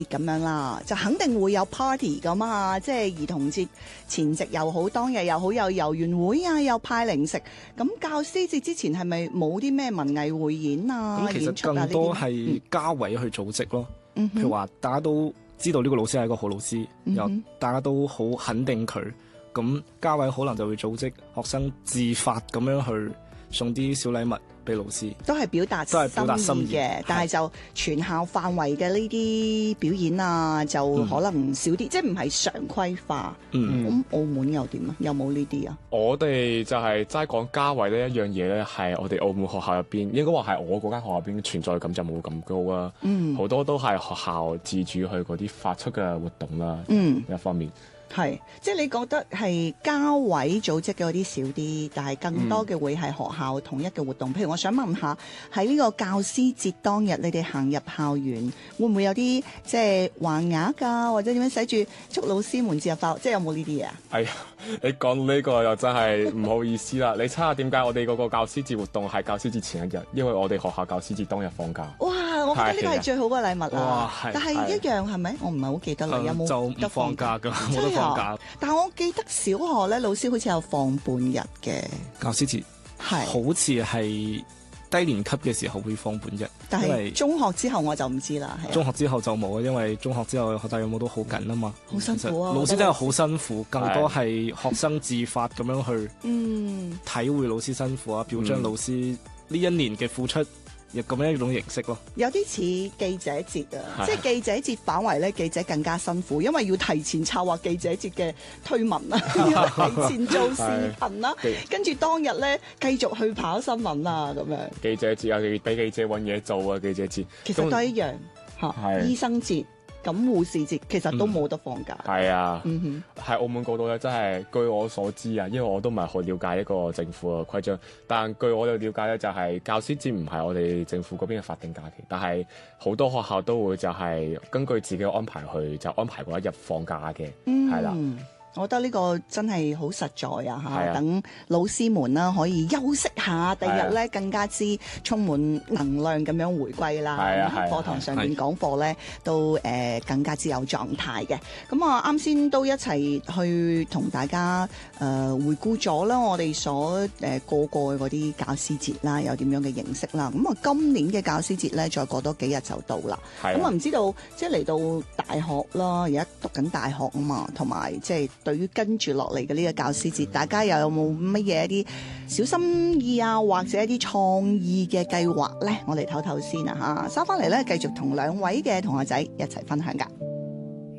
咁樣啦，就肯定會有 party 噶嘛，即係兒童節前夕又好，當日又好，有遊園會啊，又派零食。咁教師節之前係咪冇啲咩文藝匯演啊、 咁其演出啊實更多係家委去組織咯。譬如話大家都知道呢個老師係一個好老師，又大家都好肯定佢，咁家委可能就會組織學生自發咁樣去送啲小禮物俾老師， 都係表達心意嘅，但係就全校範圍嘅呢啲表演啊，就可能少啲，即係唔係常規化。咁澳門又點啊？有冇呢啲啊？ 我哋就係齋講家委呢一樣嘢咧，係我哋澳門學校入邊，應該話係我嗰間學校入邊存在感就冇咁高啊。好多都係學校自主去嗰啲發出嘅活動啦。一方面。 係，即係你覺得係家委組織嘅嗰啲少啲，但係更多嘅會係學校統一嘅活動。譬如我想問下，喺呢個教師節當日，你哋行入校園，會唔會有啲即係橫額啊，或者點樣寫住祝老師們節日快樂？即係有冇呢啲嘢啊？ 哎呀，你講到呢個又真係唔好意思啦。你猜下點解我哋嗰個教師節活動係教師節前一日？因為我哋學校教師節當日放假。 哇！我覺得呢個係最好嘅禮物啦。但係一樣係咪？我唔係好記得啦。有冇就唔放假㗎？冇得放假。 但我記得小學咧，老師好似有放半日嘅教師節，係好似係低年級嘅時候會放半日， 但係中學之後我就唔知啦。 中學之後就冇啊，因為中學之後學習任務都好緊啊嘛， 好辛苦啊！ 老師真係好辛苦，更多係學生自發咁樣去體會老師辛苦啊，表彰老師呢一年嘅付出。亦咁樣一種形式咯， 有啲似記者節啊，即係記者節反為咧，記者更加辛苦，因為要提前策劃記者節嘅推文啊，要提前做視頻啦，跟住當日咧繼續去跑新聞啊咁樣。 記者節啊，俾記者揾嘢做啊，記者節其實都係一樣嚇，醫生節。咁護士節其實都冇得放假。 係啊，喺澳門嗰度咧，真係據我所知啊，因為我都唔係好了解一個政府嘅規章，但據我哋了解咧，就係教師節唔係我哋政府嗰邊嘅法定假期，但係好多學校都會就係根據自己嘅安排去就安排嗰一日放假嘅，係啦。 我覺得呢個真係好實在啊！嚇，等老師們啦可以休息下，第二日咧更加之充滿能量咁樣回歸啦。課堂上面講課咧都更加之有狀態嘅。咁啊，啱先都一齊去同大家回顧咗啦，我哋所過嘅嗰啲教師節啦，有點樣嘅形式啦。咁啊，今年嘅教師節咧，再過多幾日就到啦。咁啊，唔知道即係嚟到大學啦，而家讀緊大學啊嘛，同埋即係。對於跟住落嚟嘅呢個教師節，大家又有冇乜嘢一啲小心意啊，或者一啲創意嘅計劃呢？我哋唞唞先啊嚇，收翻嚟呢，繼續同兩位嘅同學仔一齊分享㗎。